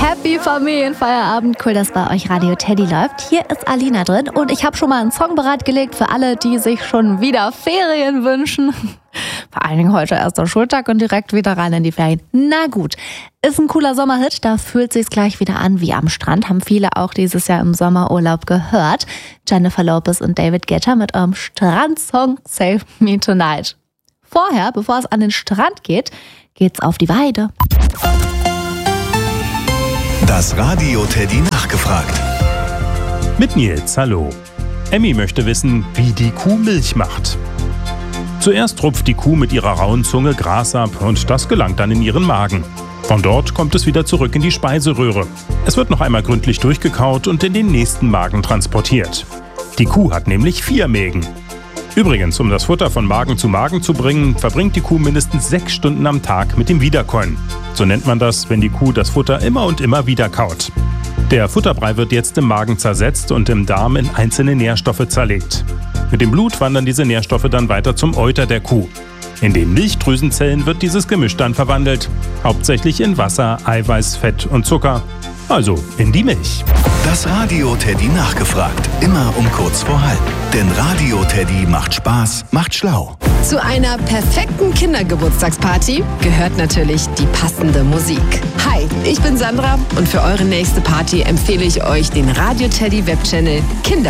Happy Familienfeierabend. Cool, dass bei euch Radio Teddy läuft. Hier ist Alina drin und ich habe schon mal einen Song bereitgelegt für alle, die sich schon wieder Ferien wünschen. Vor allen Dingen heute erster Schultag und direkt wieder rein in die Ferien. Na gut, ist ein cooler Sommerhit, da fühlt sich's gleich wieder an wie am Strand. Haben viele auch dieses Jahr im Sommerurlaub gehört. Jennifer Lopez und David Guetta mit eurem Strandsong Save Me Tonight. Vorher, bevor es an den Strand geht, geht's auf die Weide. Das Radio Teddy nachgefragt. Mit Nils, hallo. Emmy möchte wissen, wie die Kuh Milch macht. Zuerst rupft die Kuh mit ihrer rauen Zunge Gras ab und das gelangt dann in ihren Magen. Von dort kommt es wieder zurück in die Speiseröhre. Es wird noch einmal gründlich durchgekaut und in den nächsten Magen transportiert. Die Kuh hat nämlich 4 Mägen. Übrigens, um das Futter von Magen zu bringen, verbringt die Kuh mindestens 6 Stunden am Tag mit dem Wiederkäuen. So nennt man das, wenn die Kuh das Futter immer und immer wieder kaut. Der Futterbrei wird jetzt im Magen zersetzt und im Darm in einzelne Nährstoffe zerlegt. Mit dem Blut wandern diese Nährstoffe dann weiter zum Euter der Kuh. In den Milchdrüsenzellen wird dieses Gemisch dann verwandelt. Hauptsächlich in Wasser, Eiweiß, Fett und Zucker. Also in die Milch. Das Radio Teddy nachgefragt. Immer um kurz vor halb. Denn Radio Teddy macht Spaß, macht schlau. Zu einer perfekten Kindergeburtstagsparty gehört natürlich die passende Musik. Hi, ich bin Sandra und für eure nächste Party empfehle ich euch den Radio Teddy Webchannel Kinder.